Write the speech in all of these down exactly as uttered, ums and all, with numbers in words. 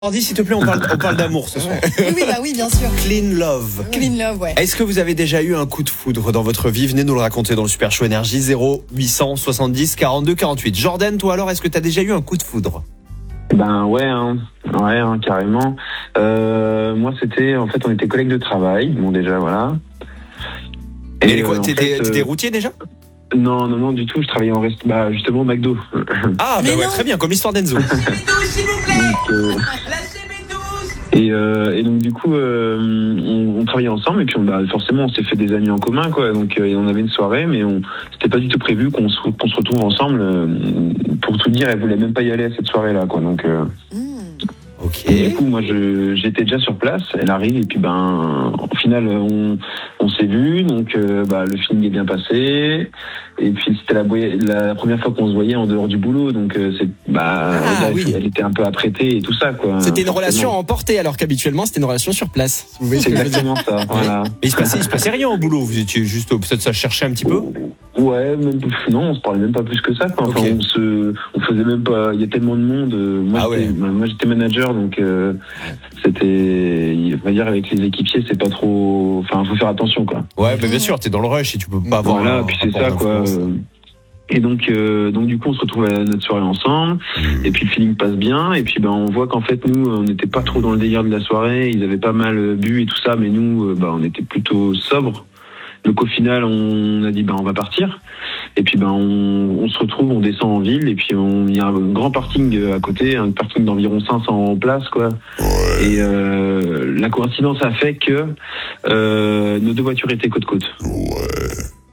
Ordi, s'il te plaît, on parle, on parle d'amour ce soir. Oui, oui, bah oui, bien sûr. Clean love. Clean love, ouais. Est-ce que vous avez déjà eu un coup de foudre dans votre vie? Venez nous le raconter dans le Super Show Énergie. Zéro huit cent soixante-dix quarante-deux quarante-huit. Jordan, toi alors, est-ce que tu as déjà eu un coup de foudre? Ben ouais, hein. ouais, hein, carrément. Euh, moi, c'était, en fait, on était collègues de travail. Bon, déjà, voilà. Et, Et quoi, euh, t'étais, fait, t'étais euh, routier déjà? Non, non, non, du tout. Je travaillais en rest, bah justement au McDo. Ah, bah ouais, très bien, comme l'histoire d'Enzo. Donc, euh, et, euh, et donc du coup, euh, on, on travaillait ensemble et puis on, bah, forcément, on s'est fait des amis en commun, quoi. Donc, euh, on avait une soirée, mais on, c'était pas du tout prévu qu'on se, qu'on se retrouve ensemble. Euh, pour tout dire, elle voulait même pas y aller à cette soirée-là, quoi. Donc. Euh, Ok. Et du coup, moi, je, j'étais déjà sur place. Elle arrive et puis, ben, au final, on, on s'est vu. Donc, euh, bah, le feeling est bien passé. Et puis, c'était la, la première fois qu'on se voyait en dehors du boulot. Donc, euh, c'est, bah, Ah, elle, oui. elle était un peu apprêtée et tout ça, quoi. C'était une Forcément. relation emportée, alors qu'habituellement, c'était une relation sur place. Vous voyez ce C'est que je veux dire? exactement ça. Voilà. Mais il se passait, il se passait rien au boulot. Vous étiez juste, peut-être ça cherchait un petit peu. Ouais, même, non, on se parlait même pas plus que ça, quoi. Enfin, Okay. on se, on faisait même pas, il y a tellement de monde. Moi, Ah ouais. j'étais, moi, j'étais manager, donc, euh, c'était, on va dire, avec les équipiers, c'est pas trop, enfin, faut faire attention, quoi. Ouais, bah bien sûr, t'es dans le rush et tu peux pas avoir. Voilà, un puis c'est rapport ça, quoi. d'influence. Et donc, euh, donc du coup, on se retrouve à notre soirée ensemble. Et puis le feeling passe bien. Et puis, ben, on voit qu'en fait, nous, on n'était pas trop dans le délire de la soirée. Ils avaient pas mal bu et tout ça, mais nous, euh, ben, on était plutôt sobres. Donc au final, on a dit, ben, on va partir. Et puis, ben, on, on se retrouve, on descend en ville. Et puis, on, il y a un grand parking à côté, un parking d'environ cinq cents places, quoi. Ouais. Et euh, la coïncidence a fait que euh, nos deux voitures étaient côte à côte. Ouais.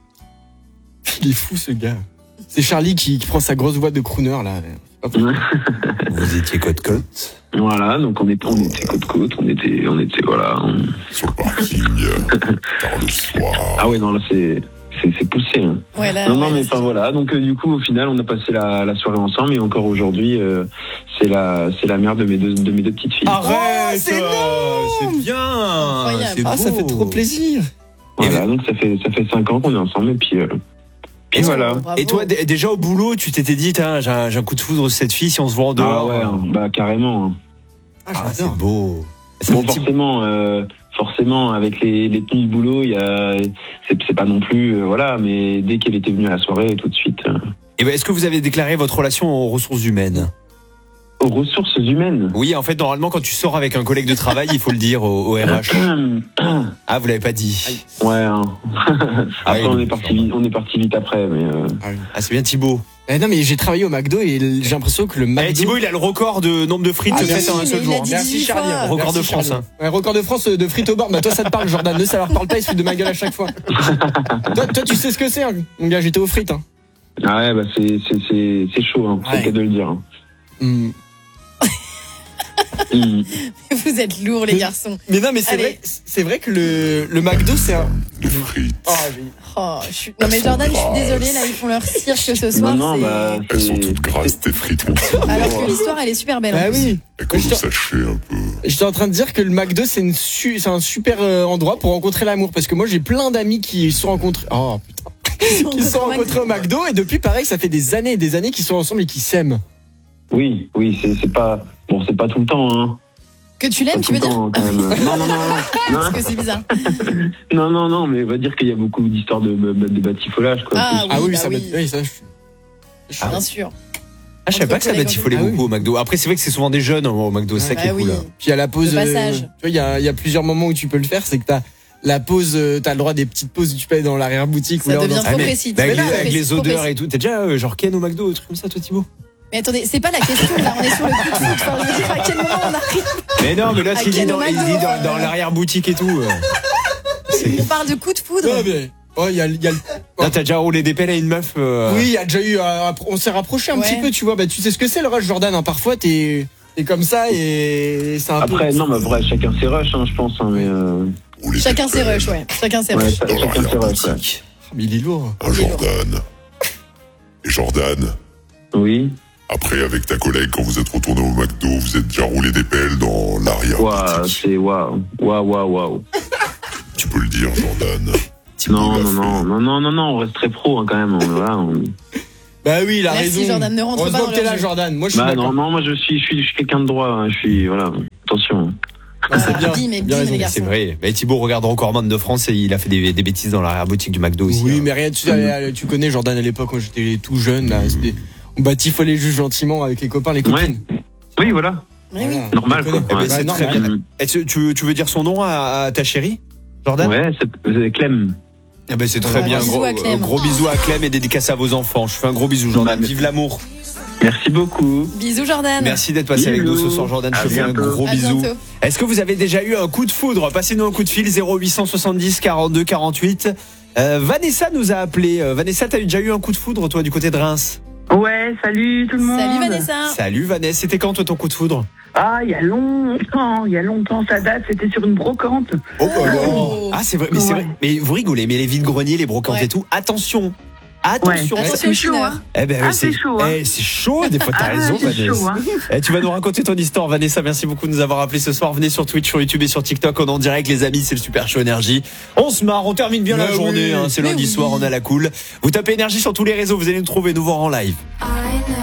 Il est fou, ce gars. C'est Charlie qui, qui prend sa grosse voix de crooner, là. Hop. Vous étiez côte-côte. Voilà, donc on était, on était côte à côte, on était, on était, voilà. On... Sur le parking, euh, tard le soir. Ah ouais, non, là, c'est, c'est, c'est poussé. Hein. Ouais, là, non, non, ouais, mais là, enfin c'est- voilà. Donc euh, du coup, au final, on a passé la, la soirée ensemble et encore aujourd'hui, euh, c'est la, c'est la mère de mes deux, de mes deux petites filles. Arrête, c'est euh, c'est bien. Incroyable. C'est Ah, ça beau. fait trop plaisir. Voilà, donc ça fait, ça fait cinq ans qu'on est ensemble et puis, euh, puis Et voilà. Bravo. Et toi, d- déjà au boulot, tu t'étais dit, tiens, j'ai un, j'ai un coup de foudre sur cette fille, si on se voit en Ah dehors. ouais, hein, bah carrément. Hein. Ah, Ah, c'est j'adore. beau. C'est Bon, un petit- forcément, euh, forcément, avec les, les tenues de boulot, il y a, c'est, c'est pas non plus, euh, voilà, mais dès qu'elle était venue à la soirée, tout de suite, euh, Eh ben, est-ce que vous avez déclaré votre relation aux ressources humaines? aux ressources humaines. Oui, en fait, normalement, quand tu sors avec un collègue de travail, il faut le dire au, au R H. Ah, vous l'avez pas dit. Ouais. Hein. Ah Après, oui, on donc, est parti, vite- on est parti vite après, mais. Euh... Ah oui. Ah, c'est bien Thibaut. Eh non, mais j'ai travaillé au McDo et j'ai l'impression que le Eh, McDo. Thibaut, il a le record de nombre de frites Ah, faites merci, en un mais seul il jour. a dit Merci dix Charlie. fois. Record de Merci, France, Charlie. Ouais, record de France de frites au beurre. Bah toi ça te parle, Jordan. Ne, ça leur parle pas, ils se foutent de ma gueule à chaque fois. toi, toi tu sais ce que c'est, hein. Mon gars, j'étais aux frites. Hein. Ah ouais, bah c'est, c'est, c'est, c'est chaud, hein. C'est Ouais. le cas de le dire. Hein. Hmm. Mm. Vous êtes lourds, les garçons. Mais non, mais c'est Allez. vrai, c'est vrai que le, le McDo c'est un. Les frites. Oh, j'ai- Oh, je suis... Non, mais Jordan, je suis désolée, là, ils font leur cirque ce soir. non, non, c'est- bah. Elles sont c'est- toutes grasses, tes frites, mon petit. Alors que l'histoire, elle est super belle. en Bah plus. oui. Elles commencent Je te- à sécher un peu. J'étais en train de dire que le McDo c'est une su- c'est un super euh, endroit pour rencontrer l'amour parce que moi j'ai plein d'amis qui se sont rencontrés. Oh putain. Qui se sont rencontrés au McDo et depuis pareil ça fait des années et des années qu'ils sont ensemble et qu'ils s'aiment. Oui, oui, c'est, c'est pas. Bon, c'est pas tout le temps, hein. Que tu Pas l'aimes, tout tu veux le dire? temps, hein, quand même. Non, non, non, non. Parce que c'est bizarre. Non, non, non, mais on va dire qu'il y a beaucoup d'histoires de, de, de batifolage, quoi. Ah, Ah oui, bah ça, oui. va- oui, ça je- je- Bien sûr. Ah, je savais pas que ça Entre batifolait collègues, beaucoup au McDo. Après, c'est vrai que c'est souvent des jeunes au McDo, c'est ça qui est Bah oui. cool. Puis à la pause, Le passage. euh, tu vois, il y a, il y a plusieurs moments où tu peux le faire, c'est que t'as la pause, euh, t'as le droit des petites pauses où tu peux aller dans l'arrière-boutique. Ça ou là, devient dans- trop Ah, mais- précis. bah, avec Mais les, non, avec mais les c'est trop odeurs précis. et tout. T'as déjà euh, genre Ken au McDo, un truc comme ça, toi, Thibaut? Mais attendez, c'est pas la question, là, on est sur le coup de foot. Enfin, je veux dire, à quel moment on arrive? Mais non, mais là, À il dit Ken au dans, il McDo, dit dans, euh. dans l'arrière-boutique et tout. euh. On parle de coup de foudre. Ouais, mais, oh, il y a, il y a le- Là, t'as déjà roulé des pelles à une meuf. euh. Oui, il y a déjà eu, euh, on s'est rapproché un Ouais. petit peu, tu vois. Bah, tu sais ce que c'est le rush, Jordan. Hein. Parfois, t'es, t'es comme ça et c'est un Après, peu. non, mais vrai, chacun ses rushs, hein, je pense, hein, mais. Euh... Ou les Chacun ses épelles. rushs, ouais. Chacun ses Ouais, rushs. ça- chacun ses rushs, ouais. Mais il est lourd. Un Jordan. Et Jordan, Oui. après, avec ta collègue, quand vous êtes retourné au McDo, vous êtes déjà roulé des pelles dans l'arrière. Waouh, c'est waouh. Waouh, waouh, waouh. Tu peux le dire, Jordan. Non, l'a non, fait. non, non, non, non, non, on reste très pro, hein, quand même. On, voilà, on... Bah oui, il a Merci, raison. Jordan, ne rentre pas Heureusement dans que t'es leur là, jeu. Jordan. Moi, je suis Bah d'accord. non, non, moi je suis, je suis, je suis quelqu'un de droit. hein. Je suis, voilà, attention. Ah, c'est bien. Bim et Bien bim, raison. les C'est garçons. vrai. Mais Thibaut regarde Recordman de France et il a fait des, des bêtises dans l'arrière-boutique du McDo aussi. Oui, hein. mais rien, tu, sais, tu connais Jordan à l'époque quand j'étais tout jeune, là. C'était- On batifolait juste gentiment avec les copains, les copines. Oui, voilà, Mais oui. Voilà. normal Tu quoi. connais. Eh ben, Ouais. c'est Ouais, très normal. bien. Et tu, tu, tu veux dire son nom à, à ta chérie, Jordan? Ouais, c'est c'est Clem. Eh ben, c'est très Ouais, bien. bisous Gros, à Clem. euh, gros bisous à Clem et dédicace à vos enfants. Je fais un gros bisou, Jordan. Bah, Vive l'amour. Merci beaucoup. Bisous, Jordan. Merci d'être passé avec nous ce Bisous. soir, Jordan. Je À te fais un bientôt. gros À bisou. bientôt. Est-ce que vous avez déjà eu un coup de foudre? Passez-nous un coup de fil zéro huit cent soixante-dix quarante-deux quarante-huit. Euh, Vanessa nous a appelé. Euh, Vanessa, t'as déjà eu un coup de foudre, toi, du côté de Reims? Ouais, salut tout le monde. Salut, Vanessa. Salut Vanessa, c'était quand toi ton coup de foudre? Ah, il y a longtemps, il y a longtemps, ça date, c'était sur une brocante. Oh, bah non. Oh. Ah, c'est vrai, mais c'est Ouais. vrai. Mais vous rigolez, mais les vides-greniers, les brocantes Ouais. et tout, attention. Attention. Ouais. Attention, C'est chaud, Chineur. hein. Eh ben, Ah, c'est chaud, hein. eh, c'est chaud, des fois t'as Ah, raison, c'est Vanessa. chaud, hein. Eh, tu vas nous raconter ton histoire, Vanessa. Merci beaucoup de nous avoir appelé ce soir. Venez sur Twitch, sur YouTube et sur TikTok. On est en direct, les amis. C'est le Super Show Énergie. On se marre, on termine bien Mais la journée. oui. hein. C'est Mais lundi oui. soir, on a la cool. Vous tapez Énergie sur tous les réseaux, vous allez nous trouver, nous voir en live.